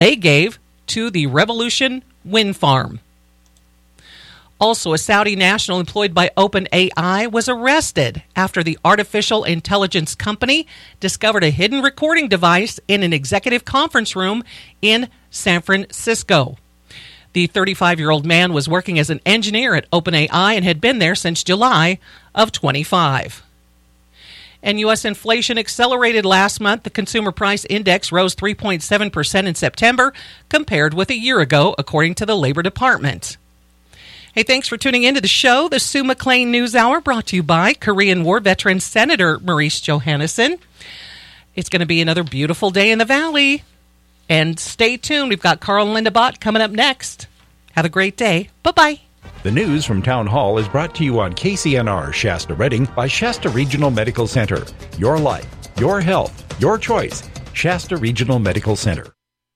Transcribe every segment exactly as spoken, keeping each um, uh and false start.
they gave to the Revolution Wind Farm. Also, a Saudi national employed by OpenAI was arrested after the artificial intelligence company discovered a hidden recording device in an executive conference room in San Francisco. The thirty-five-year-old man was working as an engineer at OpenAI and had been there since July of twenty-five. And U S inflation accelerated last month. The Consumer Price Index rose three point seven percent in September compared with a year ago, according to the Labor Department. Hey, thanks for tuning into the show. The Sue McLean News Hour brought to you by Korean War veteran Senator Maurice Johannesson. It's going to be another beautiful day in the Valley. And stay tuned. We've got Carl and Linda Bott coming up next. Have a great day. Bye-bye. The news from Town Hall is brought to you on K C N R Shasta Redding by Shasta Regional Medical Center. Your life, your health, your choice. Shasta Regional Medical Center.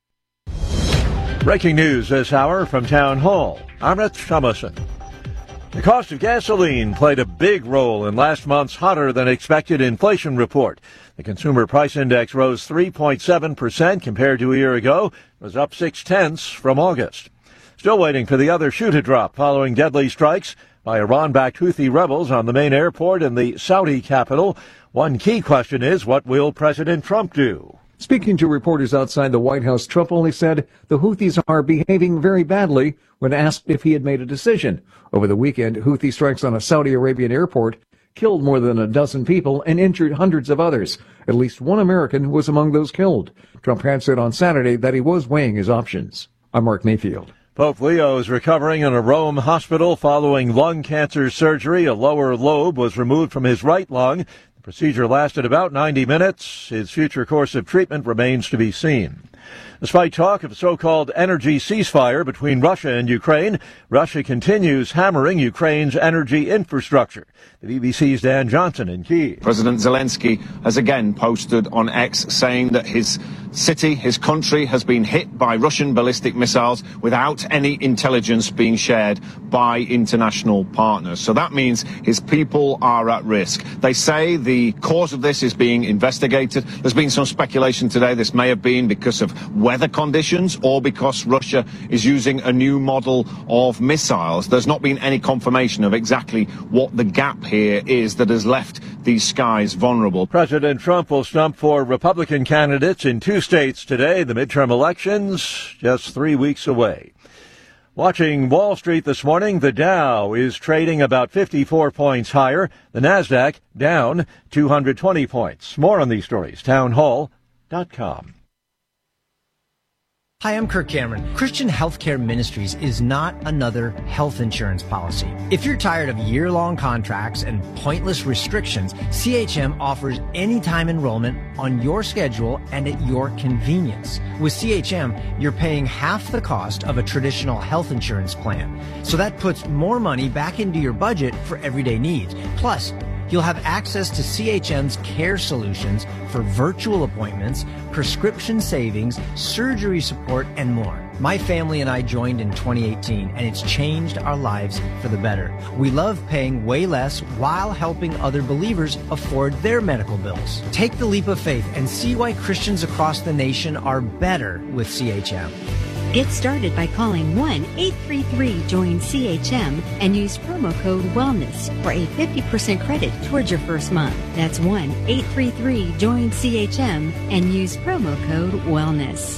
Breaking news this hour from Town Hall. I'm Rich Thomason. The cost of gasoline played a big role in last month's hotter-than-expected inflation report. The Consumer Price Index rose three point seven percent compared to a year ago. It was up six-tenths from August. Still waiting for the other shoe to drop following deadly strikes by Iran-backed Houthi rebels on the main airport in the Saudi capital. One key question is, what will President Trump do? Speaking to reporters outside the White House, Trump only said the Houthis are behaving very badly when asked if he had made a decision. Over the weekend, Houthi strikes on a Saudi Arabian airport killed more than a dozen people and injured hundreds of others. At least one American was among those killed. Trump had said on Saturday that he was weighing his options. I'm Mark Mayfield. Pope Leo is recovering in a Rome hospital following lung cancer surgery. A lower lobe was removed from his right lung. The procedure lasted about ninety minutes. His future course of treatment remains to be seen. Despite talk of a so-called energy ceasefire between Russia and Ukraine, Russia continues hammering Ukraine's energy infrastructure. The B B C's Dan Johnson in Kyiv. President Zelensky has again posted on X saying that his city, his country, has been hit by Russian ballistic missiles without any intelligence being shared by international partners. So that means his people are at risk. They say the cause of this is being investigated. There's been some speculation today this may have been because of weather conditions or because Russia is using a new model of missiles. There's not been any confirmation of exactly what the gap here is that has left these skies vulnerable. President Trump will stump for Republican candidates in two states today, the midterm elections just three weeks away. Watching Wall Street this morning, the Dow is trading about fifty-four points higher. The Nasdaq down two hundred twenty points. More on these stories, town hall dot com. Hi, I'm Kirk Cameron. Christian Healthcare Ministries is not another health insurance policy. If you're tired of year-long contracts and pointless restrictions, C H M offers anytime enrollment on your schedule and at your convenience. With C H M, you're paying half the cost of a traditional health insurance plan. So that puts more money back into your budget for everyday needs. Plus, you'll have access to C H M's care solutions for virtual appointments, prescription savings, surgery support, and more. My family and I joined in twenty eighteen, and it's changed our lives for the better. We love paying way less while helping other believers afford their medical bills. Take the leap of faith and see why Christians across the nation are better with C H M. Get started by calling one eight three three join C H M and use promo code WELLNESS for a fifty percent credit towards your first month. That's one eight three three join C H M and use promo code WELLNESS.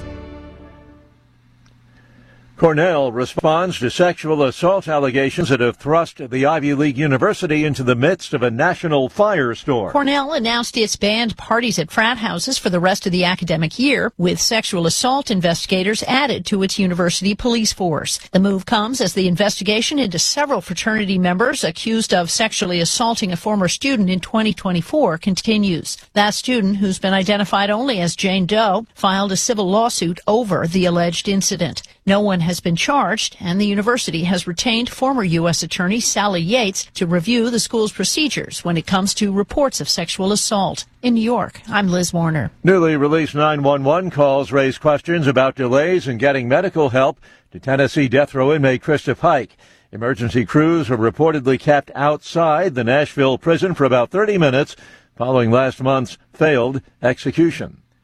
Cornell responds to sexual assault allegations that have thrust the Ivy League university into the midst of a national firestorm. Cornell announced it's banned parties at frat houses for the rest of the academic year, with sexual assault investigators added to its university police force. The move comes as the investigation into several fraternity members accused of sexually assaulting a former student in twenty twenty-four continues. That student, who's been identified only as Jane Doe, filed a civil lawsuit over the alleged incident. No one has been charged, and the university has retained former U S Attorney Sally Yates to review the school's procedures when it comes to reports of sexual assault. In New York, I'm Liz Warner. Newly released nine one one calls raise questions about delays in getting medical help to Tennessee death row inmate Krista Pike. Emergency crews were reportedly kept outside the Nashville prison for about thirty minutes following last month's failed execution.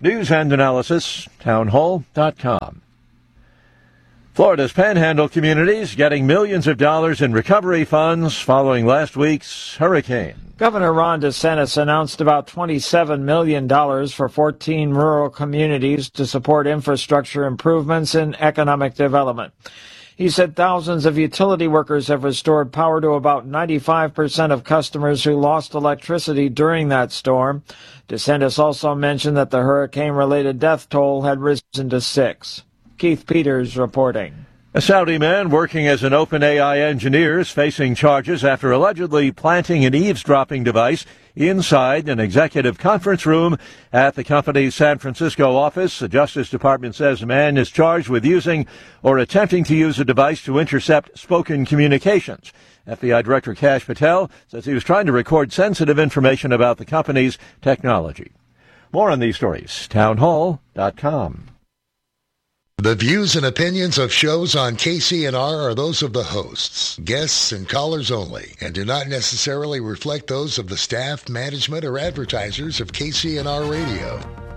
News and analysis, townhall dot com. Florida's Panhandle communities getting millions of dollars in recovery funds following last week's hurricane. Governor Ron DeSantis announced about twenty-seven million dollars for fourteen rural communities to support infrastructure improvements and economic development. He said thousands of utility workers have restored power to about ninety-five percent of customers who lost electricity during that storm. DeSantis also mentioned that the hurricane-related death toll had risen to six. Keith Peters reporting. A Saudi man working as an OpenAI engineer is facing charges after allegedly planting an eavesdropping device inside an executive conference room at the company's San Francisco office. The Justice Department says the man is charged with using or attempting to use a device to intercept spoken communications. F B I Director Kash Patel says he was trying to record sensitive information about the company's technology. More on these stories, townhall dot com. The views and opinions of shows on K C N R are those of the hosts, guests, and callers only, and do not necessarily reflect those of the staff, management, or advertisers of K C N R Radio.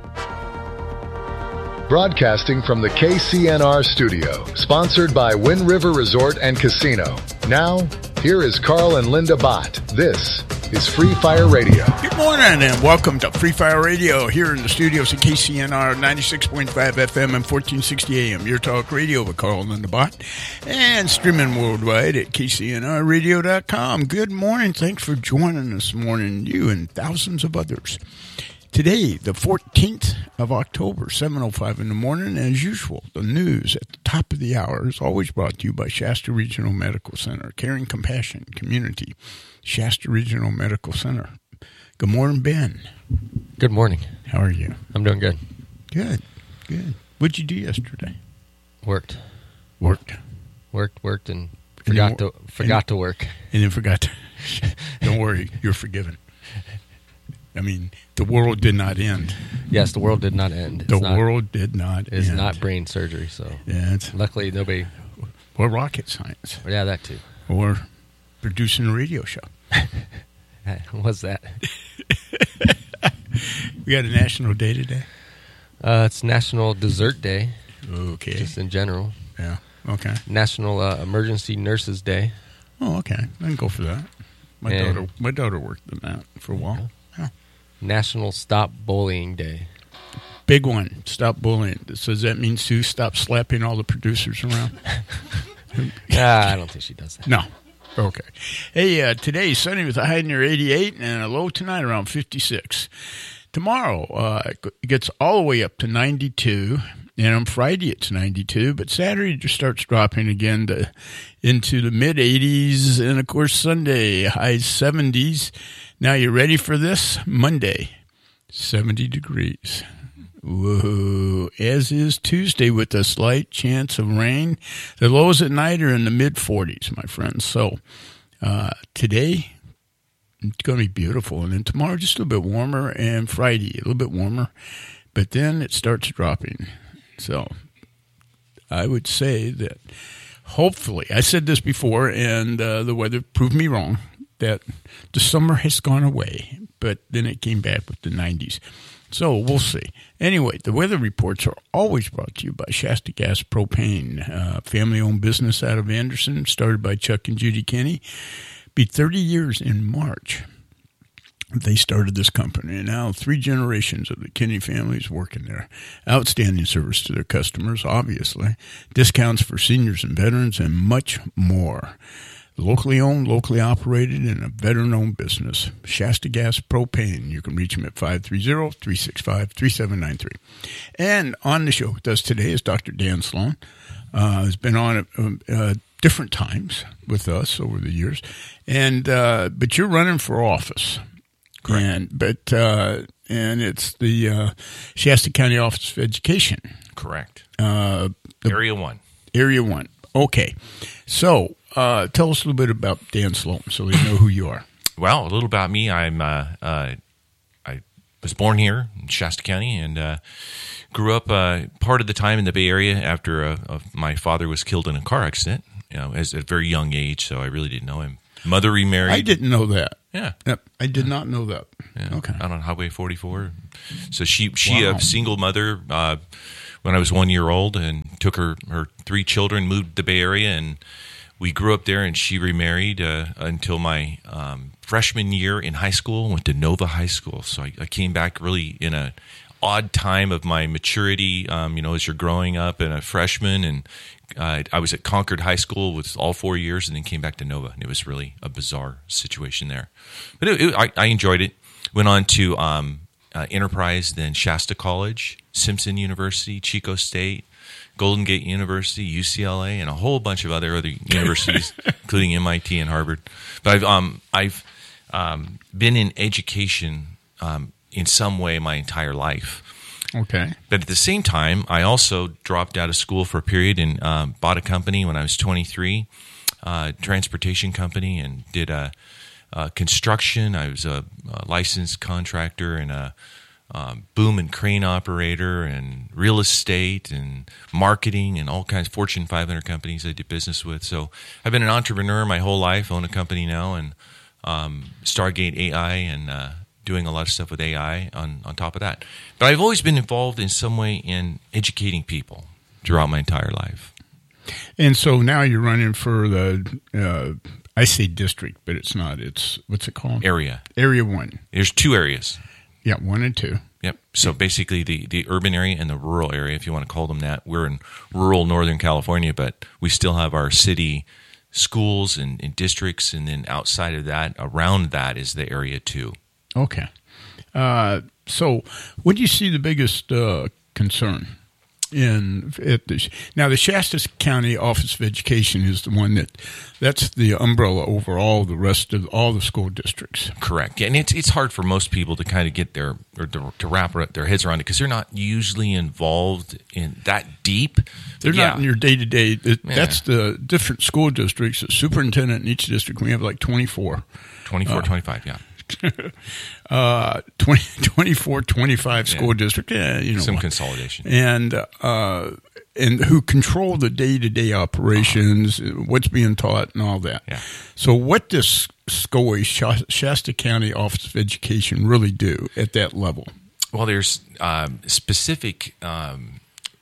Broadcasting from the K C N R studio, sponsored by Wind River Resort and Casino. Now, here is Carl and Linda Bott. This is Free Fire Radio. Good morning and welcome to Free Fire Radio here in the studios of K C N R ninety-six point five F M and fourteen sixty A M. Your talk radio with Carl and Linda Bott, and streaming worldwide at K C N R radio dot com. Good morning. Thanks for joining us this morning, you and thousands of others. Today, the fourteenth of October, seven oh five in the morning. As usual, the news at the top of the hour is always brought to you by Shasta Regional Medical Center. Caring Compassion Community, Shasta Regional Medical Center. Good morning, Ben. Good morning. How are you? I'm doing good. Good, good. What'd you do yesterday? Worked. Worked. Worked, worked, and forgot and to forgot and, to work. And then forgot to. Don't worry, you're forgiven. I mean, the world did not end. Yes, the world did not end. It's the not, world did not it's end. It's end. not brain surgery, so yeah, it's, luckily nobody... Or rocket science. Yeah, that too. Or producing a radio show. What's that? We got a national day today? Uh, it's National Dessert Day. Okay. Just in general. Yeah, okay. National uh, Emergency Nurses Day. Oh, okay. I can go for that. My and, daughter my daughter worked in that for a while. Yeah. National Stop Bullying Day. Big one. Stop bullying. So does that mean Sue stopped slapping all the producers around? Nah, I don't think she does that. No. Okay. Hey, uh, today is sunny with a high near eighty-eight and a low tonight around fifty-six. Tomorrow uh, it gets all the way up to ninety-two, and on Friday it's ninety-two, but Saturday it just starts dropping again to into the mid-eighties, and of course Sunday high seventies. Now you ready for this? Monday, seventy degrees. Whoa, as is Tuesday with a slight chance of rain. The lows at night are in the mid-forties, my friends. So uh, today, it's going to be beautiful. And then tomorrow, just a little bit warmer. And Friday, a little bit warmer. But then it starts dropping. So I would say that hopefully, I said this before, and uh, the weather proved me wrong, that the summer has gone away. But then it came back with the nineties. So we'll see. Anyway, the weather reports are always brought to you by Shasta Gas Propane, uh, family-owned business out of Anderson, started by Chuck and Judy Kenny. Be thirty years in March. They started this company, and now three generations of the Kenny families working there. Outstanding service to their customers, obviously. Discounts for seniors and veterans, and much more. Locally owned, locally operated, and a veteran-owned business. Shasta Gas Propane. You can reach them at five three zero, three six five, three seven nine three. And on the show with us today is Doctor Dan Sloan. Uh, has been on at uh, different times with us over the years. And uh, but you're running for office. Correct. And, but, uh, and it's the uh, Shasta County Office of Education. Correct. Uh, the, Area one. Area one. Okay. So... Uh, tell us a little bit about Dan Sloan so they know who you are. Well, a little about me. I'm uh, uh, I was born here in Shasta County and uh, grew up uh, part of the time in the Bay Area after uh, uh, my father was killed in a car accident. You know, as at a very young age, so I really didn't know him. Mother remarried. I didn't know that. Yeah. Yep. I did not know that. Yeah. Okay. Out on Highway forty-four. So she, she Wow. a single mother uh, when I was one year old, and took her, her three children, moved to the Bay Area, and we grew up there, and she remarried uh, until my um, freshman year in high school, went to Nova High School. So I, I came back really in a odd time of my maturity, um, you know, as you're growing up and a freshman. And uh, I was at Concord High School with all four years, and then came back to Nova. And it was really a bizarre situation there. But it, it, I, I enjoyed it. Went on to um, uh, Enterprise, then Shasta College, Simpson University, Chico State, Golden Gate University, U C L A, and a whole bunch of other other universities, including M I T and Harvard. But I've um, I've um, been in education um, in some way my entire life. Okay. But at the same time, I also dropped out of school for a period and um, bought a company when I was twenty-three, uh, transportation company, and did a, a construction. I was a, a licensed contractor and a Um, boom and crane operator, and real estate and marketing, and all kinds of Fortune five hundred companies I did business with. So I've been an entrepreneur my whole life, own a company now, and um, Stargate A I, and uh, doing a lot of stuff with A I on, on top of that. But I've always been involved in some way in educating people throughout my entire life. And so now you're running for the, uh, I say district, but it's not. It's, what's it called? Area. Area one. There's two areas. Yeah, one and two. Yep. So basically the, the urban area and the rural area, if you want to call them that. We're in rural Northern California, but we still have our city schools and, and districts, and then outside of that, around that is the area two. Okay. Uh, so what do you see the biggest uh, concern in at the, now the Shasta County Office of Education is the one that that's the umbrella over all the rest of all the school districts. Correct. And it's it's hard for most people to kind of get their or to, to wrap their heads around it, because they're not usually involved in that deep. They're yeah. not in your day to day. Yeah. That's the different school districts. The superintendent in each district, we have like twenty-four. twenty-four, uh, twenty-five, yeah. uh, twenty, twenty-four, twenty-five school yeah. district. Yeah, you know, some consolidation. And uh, and who control the day to day operations, uh-huh. what's being taught, and all that. Yeah. So, what does S C O E, Shasta County Office of Education, really do at that level? Well, there's um, specific um,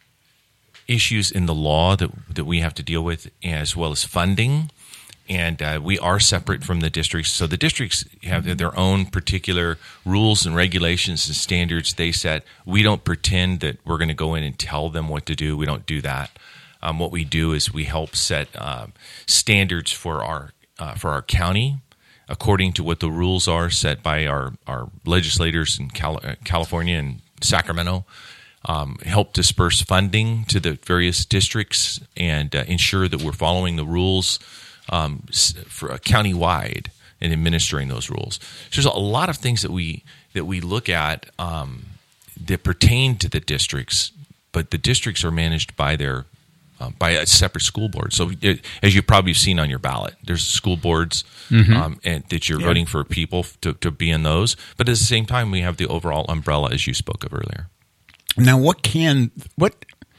issues in the law that that we have to deal with, as well as funding. And uh, we are separate from the districts. So the districts have their own particular rules and regulations and standards they set. We don't pretend that we're going to go in and tell them what to do. We don't do that. Um, what we do is we help set uh, standards for our uh, for our county according to what the rules are set by our, our legislators in Cal- California and Sacramento. Um, help disperse funding to the various districts and uh, ensure that we're following the rules Um, for uh, county-wide and administering those rules. So there's a lot of things that we that we look at um, that pertain to the districts, but the districts are managed by their uh, by a separate school board. So it, as you've probably seen on your ballot, there's school boards mm-hmm. um, and that you're yeah. voting for people to, to be in those. But at the same time, we have the overall umbrella, as you spoke of earlier. Now, what can what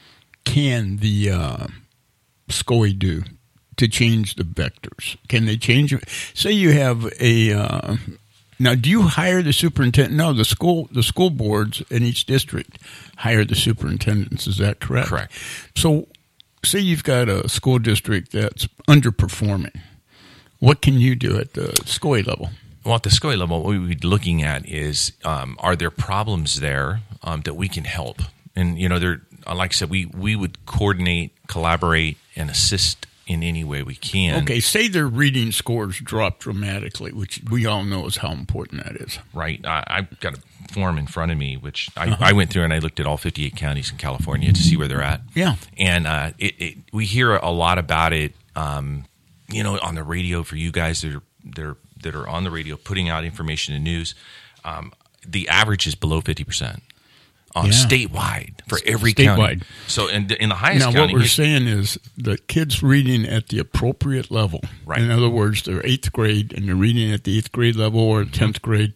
can the uh, S C O E do to change the vectors? Can they change it? Say you have a uh, now. Do you hire the superintendent? No, the school the school boards in each district hire the superintendents. Is that correct? Correct. So, say you've got a school district that's underperforming. What can you do at the S C O E level? Well, at the S C O E level, what we would be looking at is, um, are there problems there um, that we can help? And, you know, there, like I said, we, we would coordinate, collaborate, and assist in any way we can. Okay, say their reading scores drop dramatically, which we all know is how important that is. Right. I, I've got a form in front of me, which I, Uh-huh. I went through and I looked at all fifty-eight counties in California to see where they're at. Yeah. And uh, it, it, we hear a lot about it, um, you know, on the radio for you guys that are, that are, that are on the radio putting out information and news. Um, the average is below fifty percent. Um, Yeah. Statewide for every Statewide. county. So in, in the highest now, county, what we're it's- saying is the kids reading at the appropriate level. Right. In other words, they're eighth grade and they're reading at the eighth grade level or tenth grade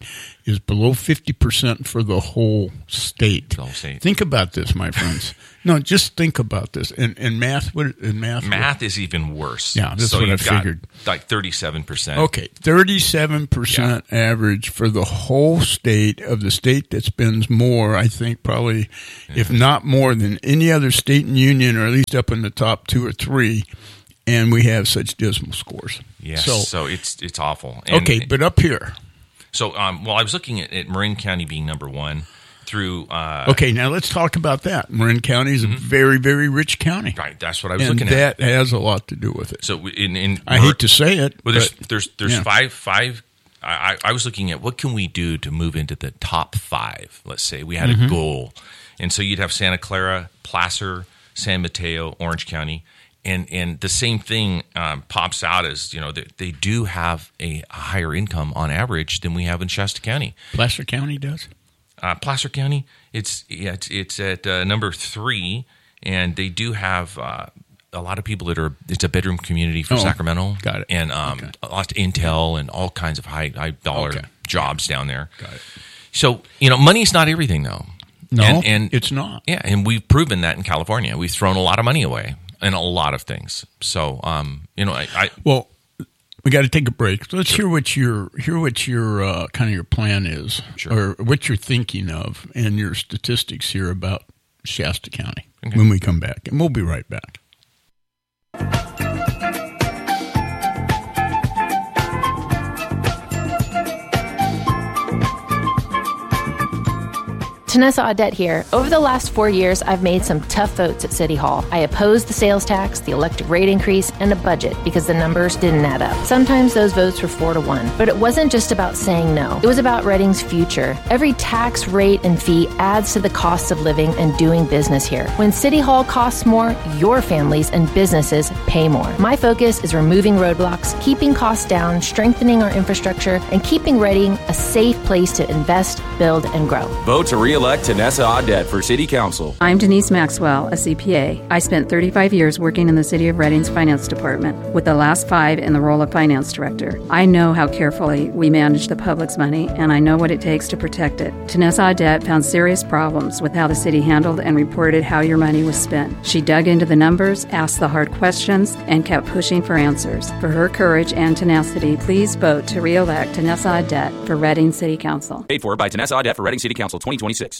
is below fifty percent for the whole state. The whole state. Think about this, my friends. No, just think about this. And, and math, what in math? Math what? is even worse. Yeah, that's so what I you've got figured. Like thirty-seven percent. Okay, thirty-seven percent yeah. average for the whole state of the state that spends more, I think probably, yeah. if not more than any other state in union, or at least up in the top two or three. And we have such dismal scores. Yes, so, so it's it's awful. And, okay, but up here. So, um, well, I was looking at, at Marin County being number one through. Uh, okay, now let's talk about that. Marin County is mm-hmm. a very, very rich county. Right, that's what I was and looking at. And that has a lot to do with it. So, in, in I hate to say it, well, there's but, there's there's yeah. five five. I, I was looking at what can we do to move into the top five. Let's say we had mm-hmm. a goal, and so you'd have Santa Clara, Placer, San Mateo, Orange County. And and the same thing um, pops out as, you know, they, they do have a higher income on average than we have in Shasta County. Placer County does? Uh, Placer County, it's yeah, it's, it's at uh, number three, and they do have uh, a lot of people that are, it's a bedroom community for oh, Sacramento. Got it. And um, okay. a lot of Intel and all kinds of high, high dollar okay. jobs down there. Got it. So, you know, money's not everything, though. No, and, and it's not. Yeah, and we've proven that in California. We've thrown a lot of money away. And a lot of things. So, um, you know, I, I well, we got to take a break. So let's hear what your hear what your uh, kind of your plan is, sure. or what you're thinking of, and your statistics here about Shasta County okay. when we come back, and we'll be right back. Tanessa Audette here. Over the last four years, I've made some tough votes at City Hall. I opposed the sales tax, the electric rate increase, and a budget because the numbers didn't add up. Sometimes those votes were four to one. But it wasn't just about saying no. It was about Reading's future. Every tax, rate, and fee adds to the cost of living and doing business here. When City Hall costs more, your families and businesses pay more. My focus is removing roadblocks, keeping costs down, strengthening our infrastructure, and keeping Reading a safe place to invest, build, and grow. Vote to re-elect Tanessa Audette for City Council. I'm Denise Maxwell, a C P A. I spent thirty-five years working in the City of Reading's Finance Department, with the last five in the role of Finance Director. I know how carefully we manage the public's money, and I know what it takes to protect it. Tanessa Audette found serious problems with how the city handled and reported how your money was spent. She dug into the numbers, asked the hard questions, and kept pushing for answers. For her courage and tenacity, please vote to re-elect Tanessa Audette for Reading City Council. Paid for by Tanessa Audette for Reading City Council twenty twenty-six.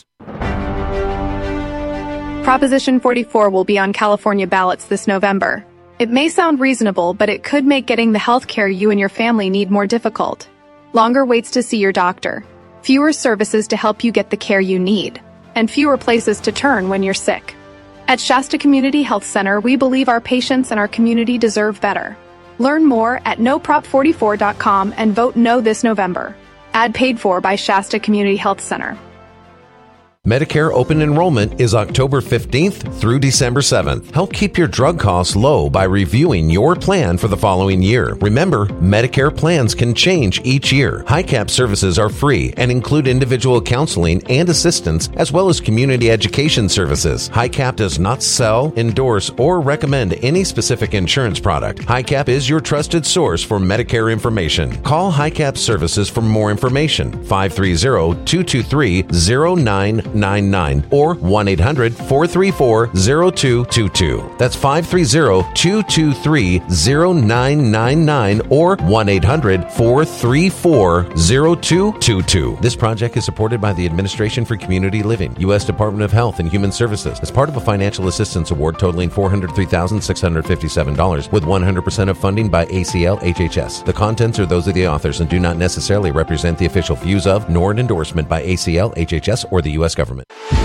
Proposition forty-four will be on California ballots this November. It may sound reasonable, but it could make getting the health care you and your family need more difficult. Longer waits to see your doctor, fewer services to help you get the care you need, and fewer places to turn when you're sick. At Shasta Community Health Center, we believe our patients and our community deserve better. Learn more at no prop forty-four dot com and vote no this November. Ad paid for by Shasta Community Health Center. Medicare open enrollment is October fifteenth through December seventh. Help keep your drug costs low by reviewing your plan for the following year. Remember, Medicare plans can change each year. HICAP services are free and include individual counseling and assistance, as well as community education services. HICAP does not sell, endorse, or recommend any specific insurance product. HICAP is your trusted source for Medicare information. Call HICAP services for more information. five three zero, two two three, zero nine nine nine or one eight hundred, four three four, zero two two two. That's five three zero, two two three, zero nine nine nine or one eight hundred, four three four, zero two two two. This project is supported by the Administration for Community Living, U S Department of Health and Human Services, as part of a financial assistance award totaling four hundred three thousand six hundred fifty-seven dollars with one hundred percent of funding by A C L H H S. The contents are those of the authors and do not necessarily represent the official views of nor an endorsement by A C L H H S or the U S government.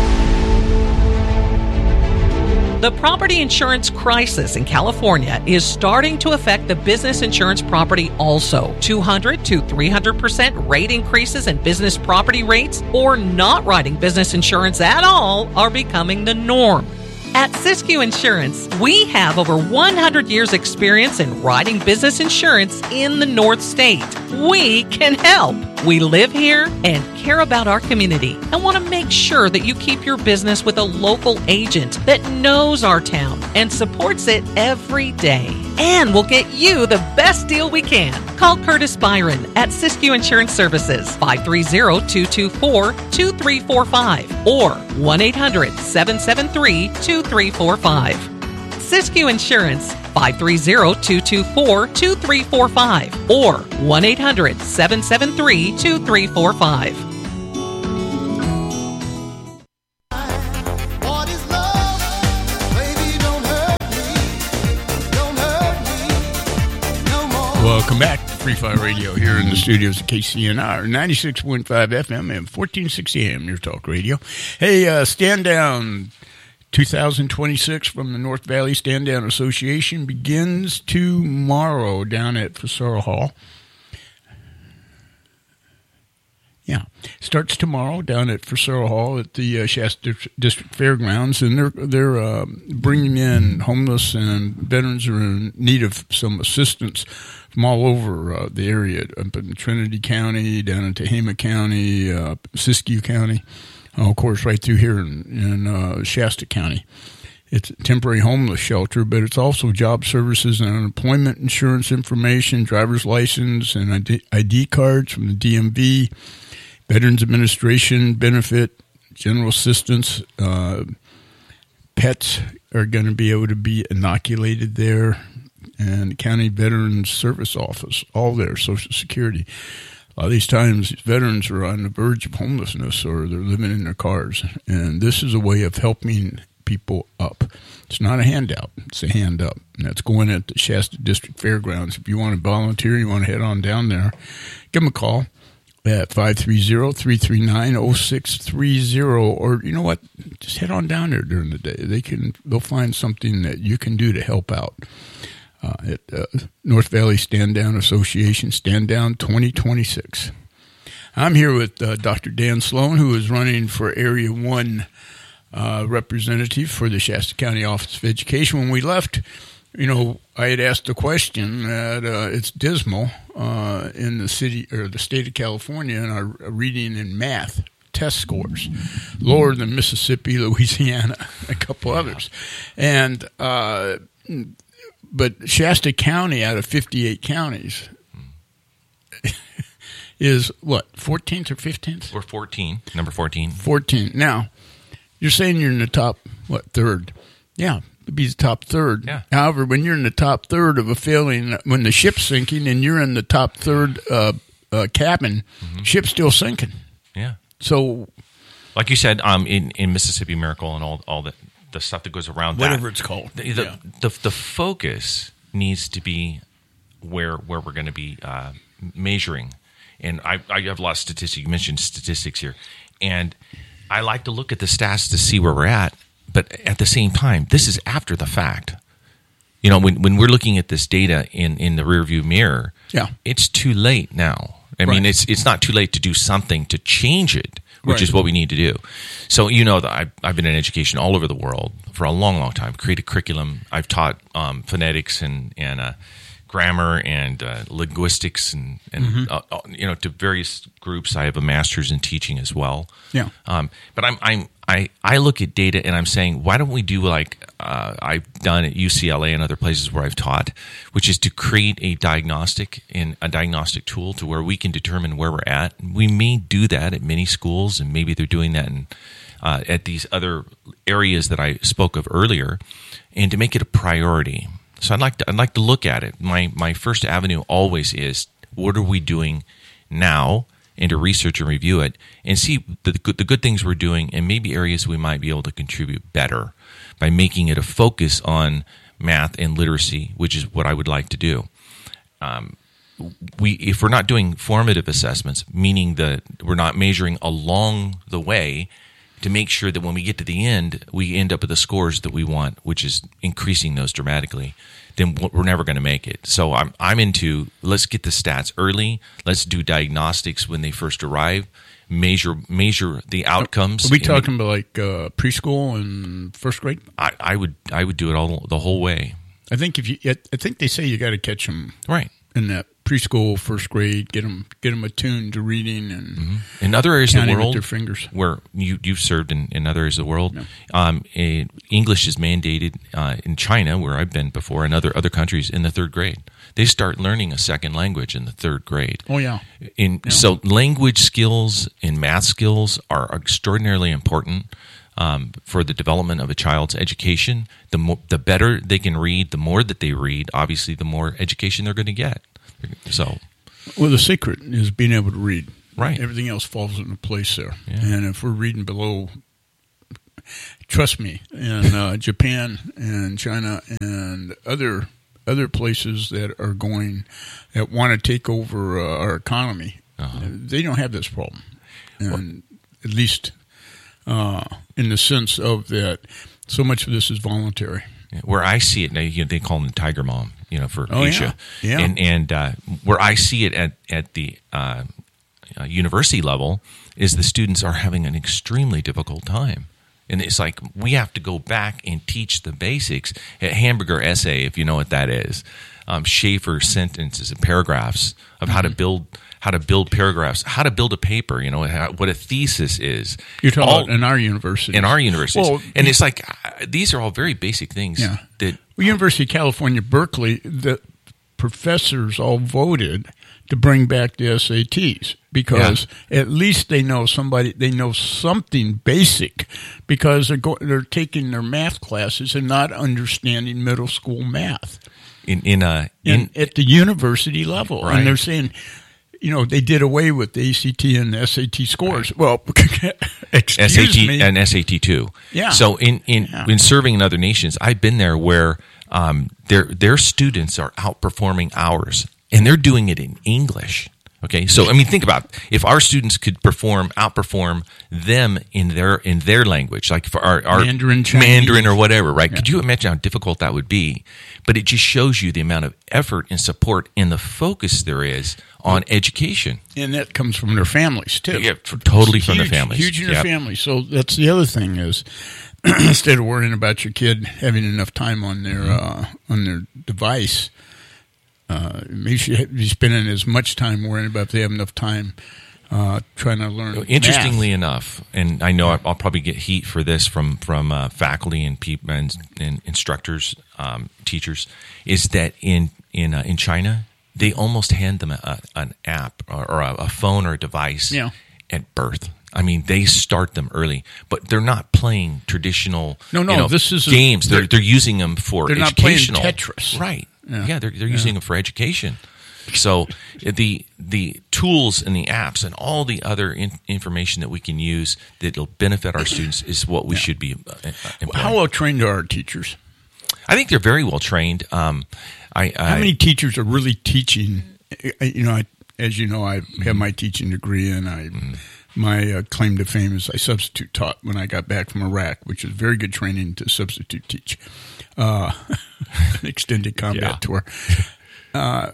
The property insurance crisis in California is starting to affect the business insurance property also. two hundred to three hundred percent rate increases in business property rates or not writing business insurance at all are becoming the norm. At Siskiyou Insurance, we have over one hundred years experience in writing business insurance in the North State. We can help. We live here and care about our community and want to make sure that you keep your business with a local agent that knows our town and supports it every day. And we'll get you the best deal we can. Call Curtis Byron at Siskiyou Insurance Services, five three zero, two two four, two three four five or one eight hundred, seven seven three, two three four five. Siskiyou Insurance, five three zero, two two four, two three four five or one eight hundred, seven seven three, two three four five. Welcome back to Free Fire Radio here in the studios of K C N R, ninety-six point five F M and fourteen sixty A M, your talk radio. Hey, uh, Stand Down twenty twenty-six from the North Valley Stand Down Association begins tomorrow down at Fusaro Hall. Yeah, starts tomorrow down at Fusaro Hall at the uh, Shasta District Fairgrounds, and they're they're uh, bringing in homeless and veterans who are in need of some assistance from all over uh, the area, up in Trinity County, down in Tehama County, uh, Siskiyou County, uh, of course, right through here in, in uh, Shasta County. It's a temporary homeless shelter, but it's also job services and unemployment insurance information, driver's license, and I D cards from the D M V. Veterans Administration benefit, general assistance, uh, pets are going to be able to be inoculated there, and the County Veterans Service Office, all there, Social Security. A lot of these times, veterans are on the verge of homelessness or they're living in their cars, and this is a way of helping people up. It's not a handout, it's a hand up, and that's going at the Shasta District Fairgrounds. If you want to volunteer, you want to head on down there, give them a call at five three zero, three three nine, zero six three zero, or you know what, just head on down there during the day. They can, they'll find something that you can do to help out. Uh, at uh, North Valley Stand Down Association, Stand Down twenty twenty-six. I'm here with uh, Doctor Dan Sloan, who is running for Area one uh, representative for the Shasta County Office of Education. When we left, you know, I had asked a question that uh, it's dismal uh, in the city or the state of California in our reading and math test scores, lower than Mississippi, Louisiana, a couple others. And, uh, but Shasta County out of fifty-eight counties is what, fourteenth or fifteenth? We're fourteen, number fourteen. fourteen. Now, you're saying you're in the top, what, third? Yeah. It'd be the top third. Yeah. However, when you're in the top third of a failing, when the ship's sinking and you're in the top third uh, uh, cabin, mm-hmm. ship's still sinking. Yeah. So, like you said, um, in, in Mississippi Miracle and all all the the stuff that goes around whatever that, it's called, the the, yeah. the the focus needs to be where where we're going to be uh, measuring. And I I have a lot of statistics. You mentioned statistics here, and I like to look at the stats to see where we're at. But at the same time, this is after the fact. You know, when when we're looking at this data in, in the rearview mirror, yeah. it's too late now. I right. mean, it's it's not too late to do something to change it, which right. is what we need to do. So, you know, that I've, I've been in education all over the world for a long, long time. Created curriculum. I've taught um, phonetics and and uh, grammar and uh, linguistics and, and mm-hmm. uh, you know, to various groups. I have a master's in teaching as well. Yeah. Um, but I'm I'm I, I look at data and I'm saying, why don't we do like uh, I've done at U C L A and other places where I've taught, which is to create a diagnostic and a diagnostic tool to where we can determine where we're at. We may do that at many schools, and maybe they're doing that in, uh, at these other areas that I spoke of earlier, and to make it a priority. So I'd like to I'd like to look at it. My my first avenue always is, what are we doing now? And to research and review it and see the good, the good things we're doing, and maybe areas we might be able to contribute better by making it a focus on math and literacy, which is what I would like to do. Um, we, if we're not doing formative assessments, meaning that we're not measuring along the way to make sure that when we get to the end, we end up with the scores that we want, which is increasing those dramatically, then we're never going to make it. So I'm I'm into, let's get the stats early. Let's do diagnostics when they first arrive. Measure measure the outcomes. Are we talking about like uh, preschool and first grade? I, I would I would do it all the whole way. I think if you, I think they say you got to catch them right in that preschool, first grade, get them get them attuned to reading and mm-hmm. in other areas of the world with their fingers. Where you you've served in, in other areas of the world. Yeah. Um, a, English is mandated uh, in China, where I've been before, and other other countries in the third grade. They start learning a second language in the third grade. Oh yeah. In yeah. So language skills and math skills are extraordinarily important. Um, for the development of a child's education. The more, the better they can read, the more that they read, obviously, the more education they're going to get. So, well, the secret is being able to read. Right. Everything else falls into place there. Yeah. And if we're reading below, trust me, in uh, Japan and China and other other places that are going that want to take over uh, our economy, uh-huh. they don't have this problem, and well, at least. Uh, in the sense of that, so much of this is voluntary. Yeah, where I see it now, you know, they call them Tiger Mom, you know, for oh, Asia, yeah. Yeah. and and uh, where I see it at at the uh, uh, university level is the students are having an extremely difficult time, and it's like we have to go back and teach the basics. A hamburger essay, if you know what that is, um, Schaefer sentences and paragraphs of how to build. How to build paragraphs, how to build a paper, you know, how, what a thesis is. You're talking all, about in our university. In our universities. Well, and it's like, uh, these are all very basic things. Yeah. That, well, University of California, Berkeley, the professors all voted to bring back the S A Ts because yeah. at least they know somebody, they know something basic because they're, go, they're taking their math classes and not understanding middle school math. In, in, uh, in, in At the university level. Right. And they're saying... You know, they did away with the A C T and the S A T scores. Right. Well, excuse S A T me. and S A T too. Yeah. So in in, yeah. in serving in other nations, I've been there where um, their their students are outperforming ours, and they're doing it in English. Okay, so I mean, think about it. If our students could perform, outperform them in their in their language, like for our, our Mandarin, Chinese. Mandarin or whatever, right? Yeah. Could you imagine how difficult that would be? But it just shows you the amount of effort and support and the focus there is on education, and that comes from their families too. Yeah, for, totally it's from huge, their families, huge in yep. their families. So that's the other thing is instead of worrying about your kid having enough time on their mm-hmm. uh, on their device. Uh, maybe should be spending as much time worrying about if they have enough time uh, trying to learn. Interestingly math. enough, and I know I'll probably get heat for this from from uh, faculty and people and, and instructors, um, teachers, is that in in uh, in China they almost hand them a, an app or, or a, a phone or a device yeah. at birth. I mean, they start them early, but they're not playing traditional. No, no, you know, this is games. They're, they're they're using them for they're educational. Not playing Tetris, right? Yeah, yeah they're they're yeah. using them for education. So the the tools and the apps and all the other in, information that we can use that will benefit our students is what we yeah. should be employing. How well trained are our teachers? I think they're very well trained. Um, I, I, How many teachers are really teaching? You know, I, as you know, I have my teaching degree, and I mm-hmm. my uh, claim to fame is I substitute taught when I got back from Iraq, which is very good training to substitute teach. Uh, an extended combat yeah. tour. Uh,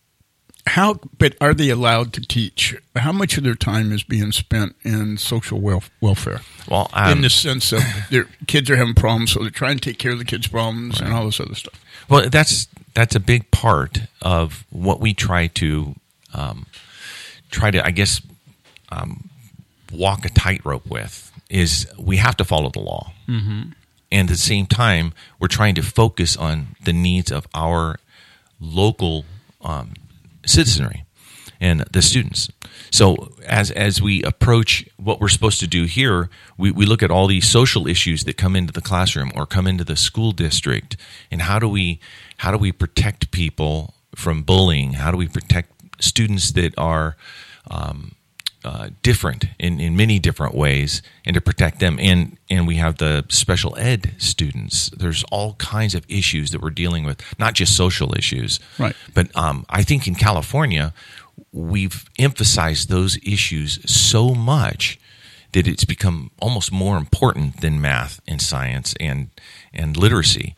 how, but are they allowed to teach? How much of their time is being spent in social wel- welfare? Well, um, in the sense of their kids are having problems, so they're trying to take care of the kids' problems right. and all this other stuff. Well, that's that's a big part of what we try to um, try to, I guess, um, walk a tightrope with. Is we have to follow the law. Mm-hmm. And at the same time, we're trying to focus on the needs of our local um, citizenry and the students. So as as we approach what we're supposed to do here, we, we look at all these social issues that come into the classroom or come into the school district, and how do we how do we protect people from bullying? How do we protect students that are um, Uh, different in, in many different ways, and to protect them. And and we have the special ed students. There's all kinds of issues that we're dealing with, not just social issues. Right. But um, I think in California, we've emphasized those issues so much that it's become almost more important than math and science and and literacy.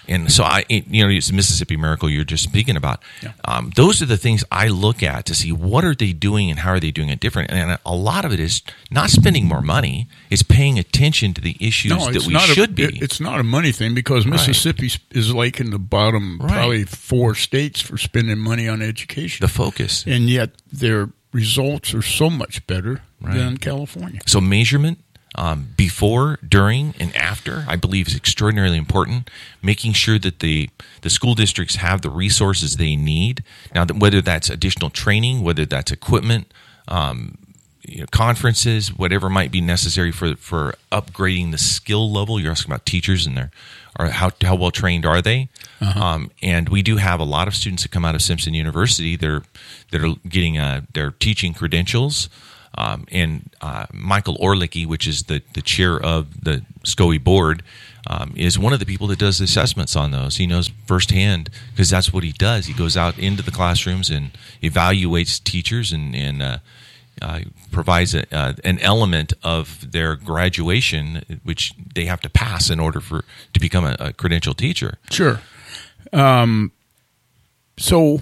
And so I, you know, it's the Mississippi Miracle you're just speaking about. Yeah. Um, those are the things I look at to see what are they doing and how are they doing it different. And a lot of it is not spending more money; it's paying attention to the issues No, that it's we not should a, be. it- it's not a money thing because Right. Mississippi is like in the bottom Right. probably four states for spending money on education. The focus, and yet their results are so much better Right. than California. So measurement um, before, during, and after, I believe, is extraordinarily important. Making sure that the the school districts have the resources they need. Now, that whether that's additional training, whether that's equipment, um, you know, conferences, whatever might be necessary for for upgrading the skill level. You're asking about teachers and their, or how how well trained are they? Uh-huh. Um, and we do have a lot of students that come out of Simpson University. They're that are getting uh, their teaching credentials. Um, and uh, Michael Orlicki, which is the, the chair of the S C O E board, um, is one of the people that does the assessments on those. He knows firsthand because that's what he does. He goes out into the classrooms and evaluates teachers and, and uh, uh, provides a, uh, an element of their graduation, which they have to pass in order for to become a, a credentialed teacher. Sure. Um, so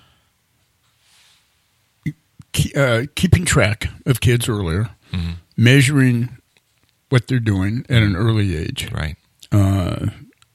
uh, keeping track of kids earlier, mm-hmm. measuring what they're doing at an early age, right? Uh,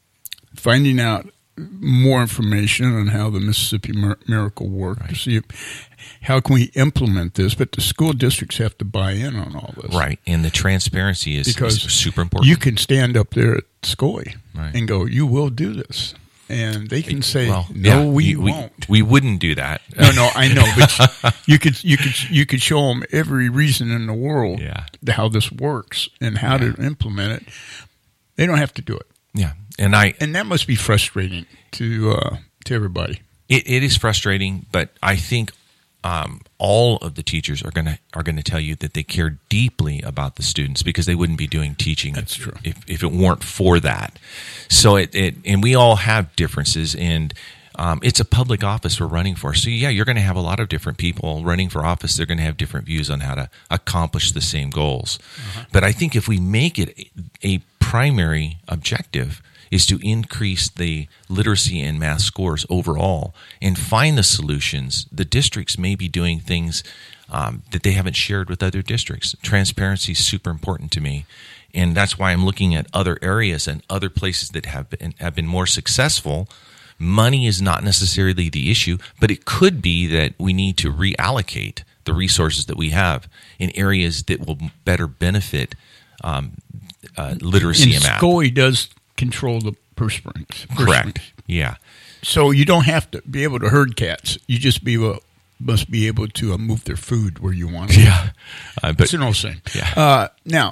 finding out more information on how the Mississippi Mir- Miracle work right. to see if, how can we implement this. But the school districts have to buy in on all this, right? And the transparency is, because is super important. You can stand up there at S C O E right. and go, "You will do this." And they can say, well, "No, yeah, we, we won't." We wouldn't do that. No, no, I know, but you could, you could, you could show them every reason in the world yeah. how this works and how yeah. to implement it. They don't have to do it. Yeah, and I and that must be frustrating to uh, to everybody. It, it is frustrating, but I think um, all of the teachers are gonna are gonna tell you that they care deeply about the students because they wouldn't be doing teaching. That's if, true. If, if it weren't for that. So it, it and we all have differences, and um, it's a public office we're running for. So yeah, you're going to have a lot of different people running for office. They're going to have different views on how to accomplish the same goals. Uh-huh. But I think if we make it a primary objective is to increase the literacy and math scores overall and find the solutions. The districts may be doing things um, that they haven't shared with other districts. Transparency is super important to me. And that's why I'm looking at other areas and other places that have been, have been more successful. Money is not necessarily the issue, but it could be that we need to reallocate the resources that we have in areas that will better benefit um, uh, literacy and, and math. S C O E does control the purse strings. Correct. Yeah. So you don't have to be able to herd cats. You just be able, must be able to uh, move their food where you want it. Yeah. Uh, but, it's an old saying. Yeah. Uh, now,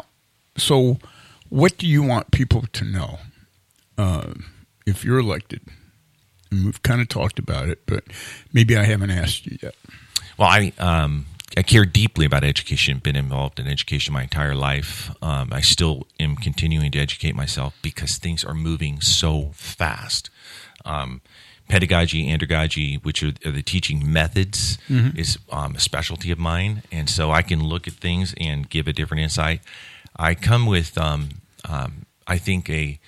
so what do you want people to know uh, if you're elected? And we've kind of talked about it, but maybe I haven't asked you yet. Well, I um, I care deeply about education. Been involved in education my entire life. Um, I still am continuing to educate myself because things are moving so fast. Um, pedagogy, andragogy, which are, are the teaching methods, mm-hmm. is um, a specialty of mine, and so I can look at things and give a different insight. I come with, um, um, I think, a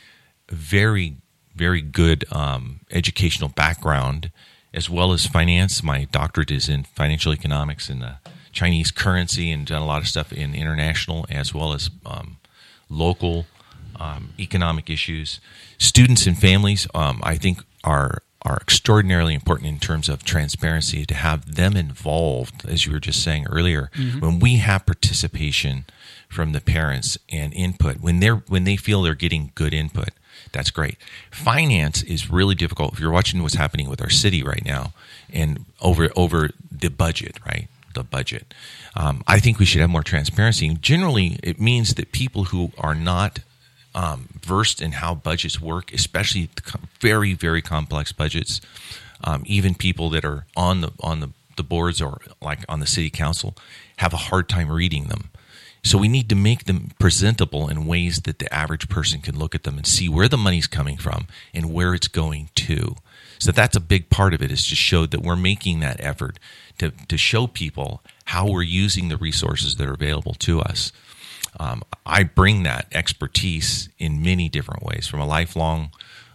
very, very good um, educational background, as well as finance. My doctorate is in financial economics and the Chinese currency, and done a lot of stuff in international as well as um, local um, economic issues. Students and families, um, I think, are are extraordinarily important in terms of transparency, to have them involved, as you were just saying earlier. Mm-hmm. When we have participation from the parents and input, when they're when they feel they're getting good input, that's great. Finance is really difficult. If you're watching what's happening with our city right now and over over the budget, right? The budget. Um, I think we should have more transparency. Generally, it means that people who are not um, versed in how budgets work, especially very, very complex budgets, um, even people that are on the on the, the boards or like on the city council, have a hard time reading them. So we need to make them presentable in ways that the average person can look at them and see where the money's coming from and where it's going to. So that's a big part of it, is to show that we're making that effort to, to show people how we're using the resources that are available to us. Um, I bring that expertise in many different ways, from a lifelong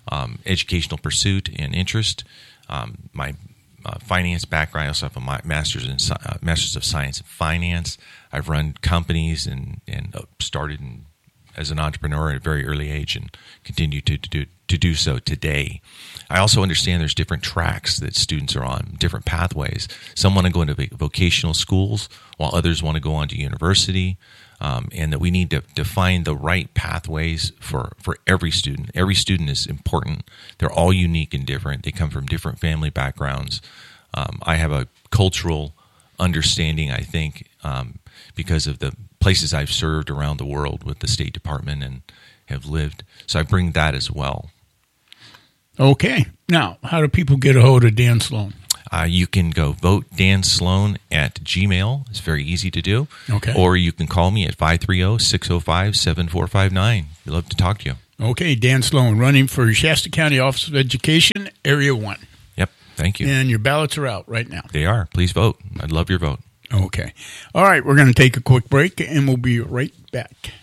um, educational pursuit and interest. Um, my uh, finance background, I also have a master's in uh, master's of science in finance. I've run companies and and started in, as an entrepreneur at a very early age, and continue to, to do to do so today. I also understand there's different tracks that students are on, different pathways. Some want to go into vocational schools, while others want to go on to university, um, and that we need to define the right pathways for, for every student. Every student is important. They're all unique and different. They come from different family backgrounds. Um, I have a cultural understanding, I think, um, because of the places I've served around the world with the State Department and have lived. So I bring that as well. Okay. Now, how do people get a hold of Dan Sloan? Uh, you can go vote Dan Sloan at Gmail. It's very easy to do. Okay. Or you can call me at five three zero, six zero five, seven four five nine. We'd love to talk to you. Okay. Dan Sloan, running for Shasta County Office of Education, Area one. Yep. Thank you. And your ballots are out right now. They are. Please vote. I'd love your vote. Okay. All right. We're going to take a quick break, and we'll be right back.